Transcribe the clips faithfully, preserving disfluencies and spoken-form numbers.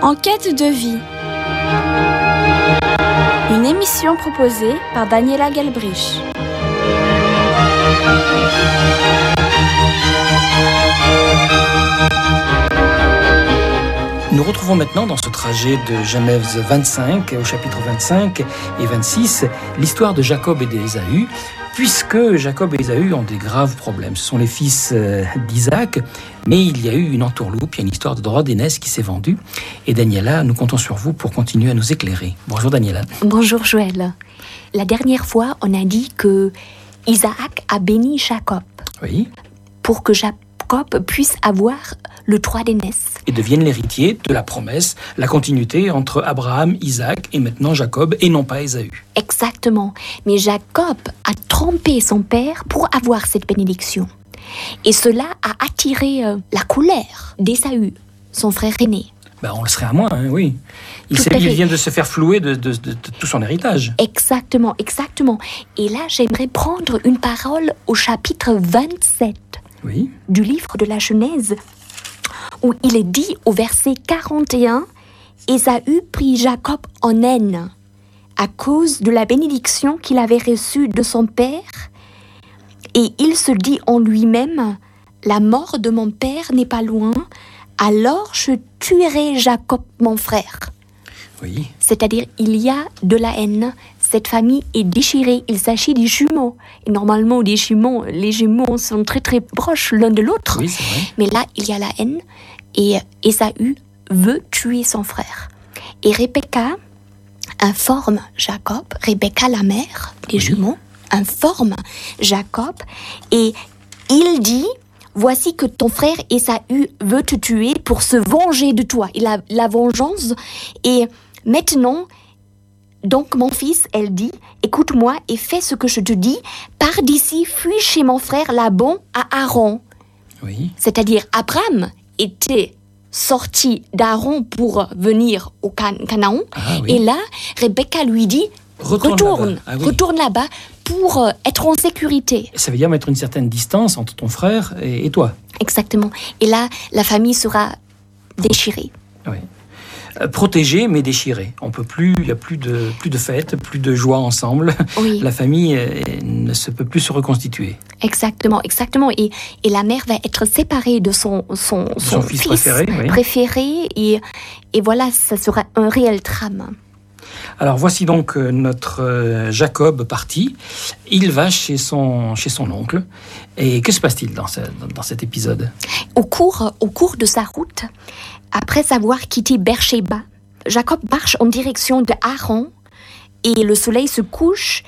En quête de vie. Une émission proposée par Daniela Gelbrich. Nous retrouvons maintenant dans ce trajet de Genèse vingt-cinq, au chapitre vingt-cinq et vingt-six, l'histoire de Jacob et d'Ésaü, puisque Jacob et Ésaü ont des graves problèmes. Ce sont les fils d'Isaac, mais il y a eu une entourloupe, il y a une histoire de droit d'aînesse qui s'est vendue. Et Daniela, nous comptons sur vous pour continuer à nous éclairer. Bonjour Daniela. Bonjour Joël. La dernière fois, on a dit que Isaac a béni Jacob. Oui. Pour que Jacob puisse avoir le droit d'aînesse. Et devienne l'héritier de la promesse, la continuité entre Abraham, Isaac et maintenant Jacob, et non pas Ésaü. Exactement. Mais Jacob a trompé son père pour avoir cette bénédiction. Et cela a attiré euh, la colère d'Ésaü, son frère aîné. Ben, on le serait à moins, hein, oui. Il, il vient de se faire flouer de, de, de, de tout son héritage. Exactement, exactement. Et là, j'aimerais prendre une parole au chapitre vingt-sept oui. du livre de la Genèse, où il est dit au verset quarante et un, « Ésaü prit Jacob en haine à cause de la bénédiction qu'il avait reçue de son père, et il se dit en lui-même, « La mort de mon père n'est pas loin, alors je tuerai Jacob mon frère. » Oui. C'est-à-dire, il y a de la haine. Cette famille est déchirée. Il s'agit des jumeaux. Et normalement, des jumeaux, les jumeaux sont très très proches l'un de l'autre. Oui, c'est vrai. Mais là, il y a la haine. Et Ésaü veut tuer son frère. Et Rebecca informe Jacob, Rebecca la mère des oui. jumeaux, informe Jacob. Et il dit... Voici que ton frère Ésaü veut te tuer pour se venger de toi. Il a la vengeance. Et maintenant, donc mon fils, elle dit, écoute-moi et fais ce que je te dis. Pars d'ici, fuis chez mon frère Laban à Haran. Oui. C'est-à-dire, Abraham était sorti d'Haran pour venir au Can- Canaan. Ah, oui. Et là, Rebecca lui dit, retourne, retourne là-bas, ah, oui. retourne là-bas pour être en sécurité. Ça veut dire mettre une certaine distance entre ton frère et, et toi. Exactement. Et là, la famille sera déchirée. Oui. Euh, protégée, mais déchirée. On peut plus, il n'y a plus de, plus de fêtes, plus de joie ensemble. Oui. La famille euh, ne se peut plus se reconstituer. Exactement, exactement. Et, et la mère va être séparée de son, son, de son, son fils, fils préféré. Oui. préféré et, et voilà, ça sera un réel drame. Alors voici donc notre euh, Jacob parti. Il va chez son, chez son oncle. Et que se passe-t-il dans, ce, dans, dans cet épisode ? Au cours, au cours de sa route, après avoir quitté Beersheba, Jacob marche en direction de Haran et le soleil se couche.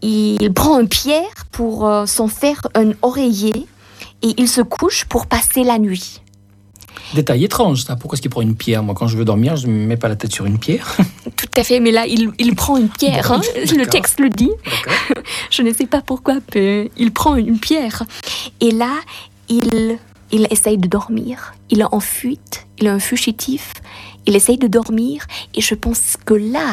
Il prend une pierre pour euh, s'en faire un oreiller et il se couche pour passer la nuit. Détail étrange, ça. Pourquoi est-ce qu'il prend une pierre ? Moi, quand je veux dormir, je ne me mets pas la tête sur une pierre. Tout à fait, mais là, il, il prend une pierre. Hein, le texte le dit. D'accord. Je ne sais pas pourquoi, mais il prend une pierre. Et là, il, il essaye de dormir. Il est en fuite, il est un fugitif. Il essaye de dormir. Et je pense que là,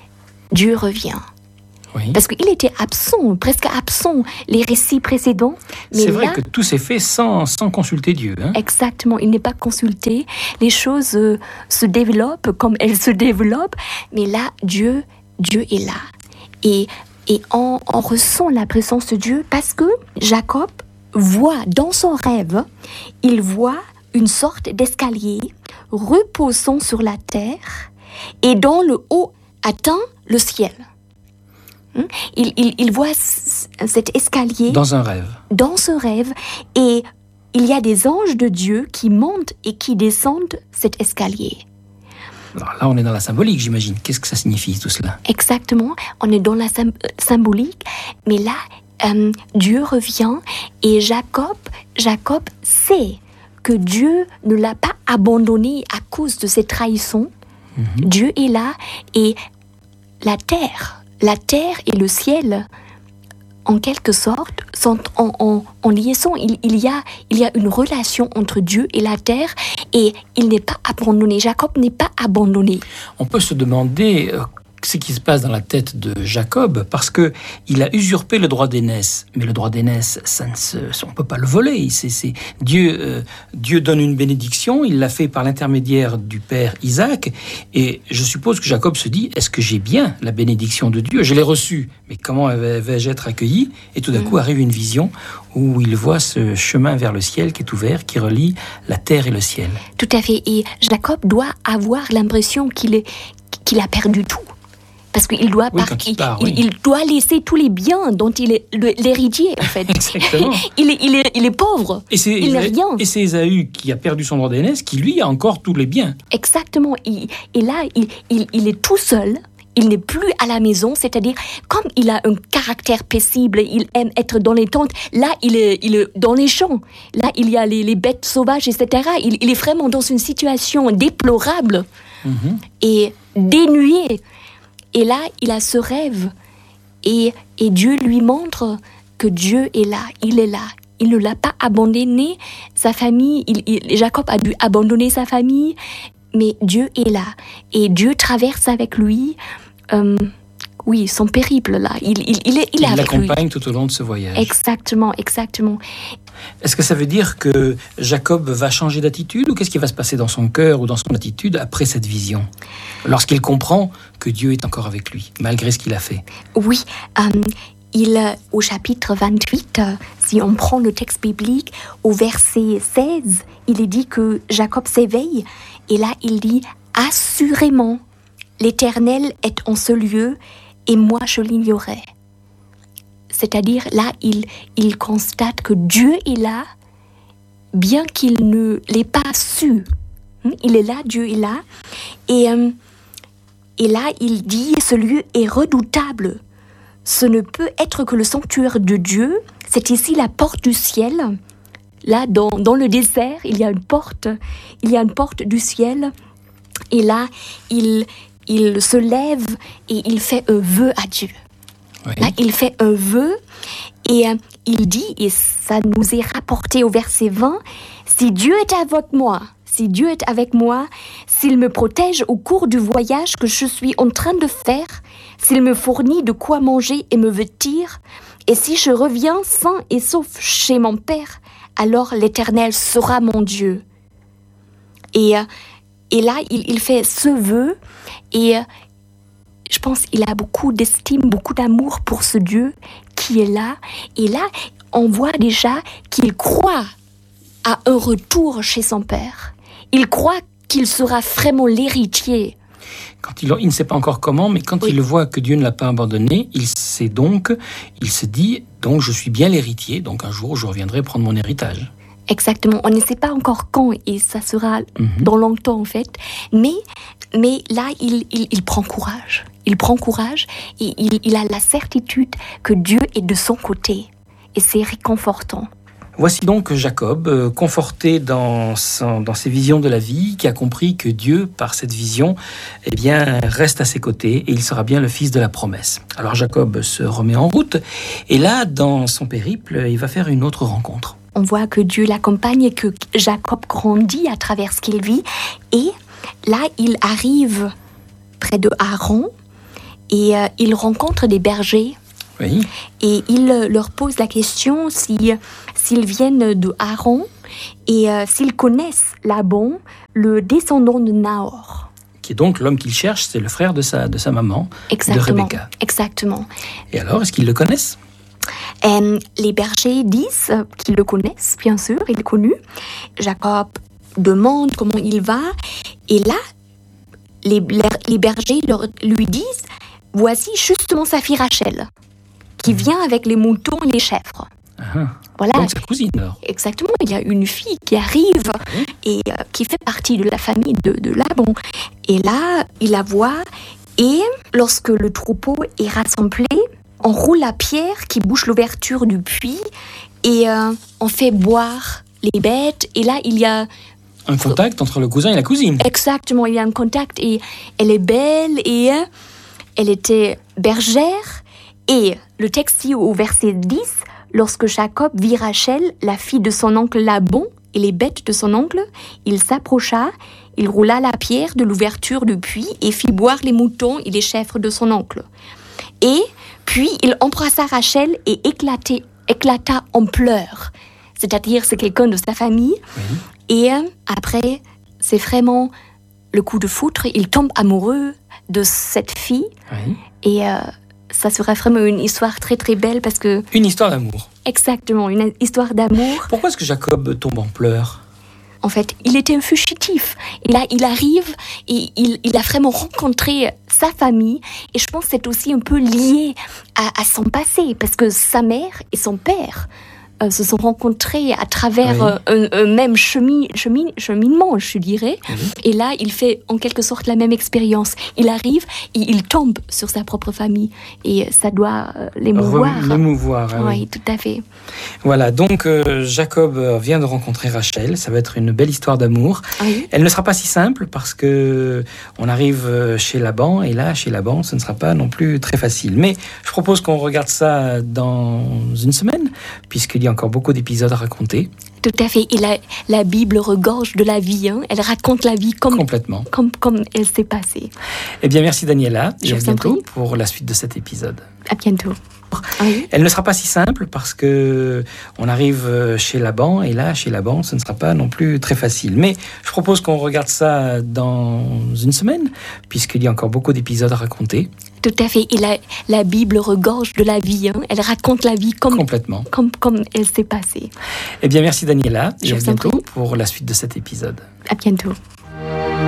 Dieu revient. Oui. Parce qu'il était absent, presque absent, les récits précédents. Mais c'est vrai là, que tout s'est fait sans, sans consulter Dieu. Hein. Exactement, il n'est pas consulté. Les choses euh, se développent comme elles se développent. Mais là, Dieu, Dieu est là. Et, et on, on ressent la présence de Dieu parce que Jacob voit dans son rêve, il voit une sorte d'escalier reposant sur la terre et dont le haut atteint le ciel. Il, il, il voit c- cet escalier dans un rêve. Dans ce rêve, et il y a des anges de Dieu qui montent et qui descendent cet escalier. Alors là, on est dans la symbolique, j'imagine. Qu'est-ce que ça signifie, tout cela ? Exactement, on est dans la sym- symbolique, mais là, euh, Dieu revient et Jacob, Jacob sait que Dieu ne l'a pas abandonné à cause de ses trahisons. Mm-hmm. Dieu est là et la terre... La terre et le ciel, en quelque sorte, sont en, en, en liaison. Il, il, y a, il y a une relation entre Dieu et la terre et il n'est pas abandonné. Jacob n'est pas abandonné. On peut se demander ce qui se passe dans la tête de Jacob, parce que il a usurpé le droit d'aînesse. Mais le droit d'aînesse, ça ne se, on ne peut pas le voler. C'est, c'est, Dieu, euh, Dieu donne une bénédiction, il l'a fait par l'intermédiaire du père Isaac, et je suppose que Jacob se dit, est-ce que j'ai bien la bénédiction de Dieu ? Je l'ai reçue, mais comment vais-je être accueilli ? Et tout d'un coup arrive une vision où il voit ce chemin vers le ciel qui est ouvert, qui relie la terre et le ciel. Tout à fait. Et Jacob doit avoir l'impression qu'il, est, qu'il a perdu tout. Parce qu'il doit, oui, par... il, part, il, oui. il doit laisser tous les biens dont il est l'héritier, en fait. Exactement. il, est, il, est, il est pauvre. Et c'est, il n'a rien. Et c'est Ésaü qui a perdu son droit d'aînesse, qui lui a encore tous les biens. Exactement. Il, et là, il, il, il est tout seul. Il n'est plus à la maison, c'est-à-dire, comme il a un caractère paisible, il aime être dans les tentes, là, il est, il est dans les champs. Là, il y a les, les bêtes sauvages, et cetera. Il, il est vraiment dans une situation déplorable mm-hmm. et dénuée. Et là, il a ce rêve. Et, et Dieu lui montre que Dieu est là, il est là. Il ne l'a pas abandonné, sa famille, il, il, Jacob a dû abandonner sa famille, mais Dieu est là. Et Dieu traverse avec lui... Euh, oui, son périple là, il, il, il est, il est il avec lui. Il l'accompagne tout au long de ce voyage. Exactement, exactement. Est-ce que ça veut dire que Jacob va changer d'attitude, ou qu'est-ce qui va se passer dans son cœur ou dans son attitude après cette vision, lorsqu'il comprend que Dieu est encore avec lui, malgré ce qu'il a fait ? Oui, euh, il, au chapitre vingt-huit, euh, si on prend le texte biblique, au verset seize, il est dit que Jacob s'éveille, et là il dit « Assurément, l'Éternel est en ce lieu, et moi je l'ignorais. » C'est-à-dire, là, il, il constate que Dieu est là, bien qu'il ne l'ait pas su. Il est là, Dieu est là. Et, euh, et là, il dit, ce lieu est redoutable. Ce ne peut être que le sanctuaire de Dieu. C'est ici la porte du ciel. Là, dans, dans le désert, il y a une porte. Il y a une porte du ciel. Et là, il... il se lève et il fait un vœu à Dieu. Oui. Là, il fait un vœu et euh, il dit, et ça nous est rapporté au verset vingt, « Si Dieu est avec moi, si Dieu est avec moi, s'il me protège au cours du voyage que je suis en train de faire, s'il me fournit de quoi manger et me vêtir, et si je reviens sain et sauf chez mon Père, alors l'Éternel sera mon Dieu. » Et... Euh, Et là, il, il fait ce vœu et euh, je pense qu'il a beaucoup d'estime, beaucoup d'amour pour ce Dieu qui est là. Et là, on voit déjà qu'il croit à un retour chez son Père. Il croit qu'il sera vraiment l'héritier. Quand il, il ne sait pas encore comment, mais quand oui. il voit que Dieu ne l'a pas abandonné, il sait donc, il se dit, donc je suis bien l'héritier, donc un jour je reviendrai prendre mon héritage. Exactement, on ne sait pas encore quand et ça sera mm-hmm. dans longtemps en fait, mais, mais là il, il, il prend courage, il prend courage et il, il a la certitude que Dieu est de son côté et c'est réconfortant. Voici donc Jacob, euh, conforté dans, son, dans ses visions de la vie, qui a compris que Dieu, par cette vision, eh bien, reste à ses côtés et il sera bien le fils de la promesse. Alors Jacob se remet en route et là, dans son périple, il va faire une autre rencontre. On voit que Dieu l'accompagne et que Jacob grandit à travers ce qu'il vit. Et là, il arrive près de Haran et euh, il rencontre des bergers. Oui. Et il leur pose la question si, s'ils viennent de Haran et euh, s'ils connaissent Laban, le descendant de Nahor. Qui est donc l'homme qu'il cherche, c'est le frère de sa, de sa maman, Exactement. de Rebecca. Exactement. Et alors, est-ce qu'ils le connaissent ? Euh, les bergers disent qu'ils le connaissent, bien sûr, il est connu. Jacob demande comment il va. Et là, les, les bergers leur, lui disent « Voici justement sa fille Rachel, qui vient avec les moutons et les chèvres. » Ah, voilà. Donc sa cousine, alors. Exactement, il y a une fille qui arrive oui. et euh, qui fait partie de la famille de, de Laban. Et là, il la voit et lorsque le troupeau est rassemblé, on roule la pierre qui bouche l'ouverture du puits et euh, on fait boire les bêtes. Et là, il y a... Un contact entre le cousin et la cousine. Exactement, il y a un contact et elle est belle et euh, elle était bergère. Et le texte dit au verset dix, lorsque Jacob vit Rachel, la fille de son oncle Laban, et les bêtes de son oncle, il s'approcha, il roula la pierre de l'ouverture du puits et fit boire les moutons et les chèvres de son oncle. Et puis il embrassa Rachel et éclaté, éclata en pleurs. C'est-à-dire, c'est quelqu'un de sa famille. Oui. Et euh, après, c'est vraiment le coup de foudre. Il tombe amoureux de cette fille. Oui. Et euh, ça serait vraiment une histoire très très belle parce que... Une histoire d'amour. Exactement, une histoire d'amour. Pourquoi est-ce que Jacob tombe en pleurs ? En fait, il était un fugitif. Et là, il arrive et il, il a vraiment rencontré sa famille. Et je pense que c'est aussi un peu lié à, à son passé. Parce que sa mère et son père euh, se sont rencontrés à travers oui. euh, un, un même chemin, chemin, cheminement, je dirais. Oui. Et là, il fait en quelque sorte la même expérience. Il arrive et il tombe sur sa propre famille. Et ça doit euh, l'émouvoir. Re- l'émouvoir, hein, oui, oui. tout à fait. Voilà, donc euh, Jacob vient de rencontrer Rachel. Ça va être une belle histoire d'amour. Oui. Elle ne sera pas si simple parce que on arrive chez Laban et là, chez Laban, ce ne sera pas non plus très facile. Mais je propose qu'on regarde ça dans une semaine, puisqu'il y a encore beaucoup d'épisodes à raconter. Tout à fait. Et la, la Bible regorge de la vie. Hein. Elle raconte la vie comme, Complètement. comme, comme elle s'est passée. Eh bien, merci Daniela. Et Je à vous en bientôt prie. pour la suite de cet épisode. À bientôt. Oui. Elle ne sera pas si simple parce que on arrive chez Laban et là, chez Laban, ce ne sera pas non plus très facile. Mais je propose qu'on regarde ça dans une semaine, puisqu'il y a encore beaucoup d'épisodes à raconter. Tout à fait. Et la, la Bible regorge de la vie. Hein. Elle raconte la vie comme, Complètement. comme, comme elle s'est passée. Eh bien, merci Daniela. Et Je à vous en bientôt prie. pour la suite de cet épisode. À bientôt.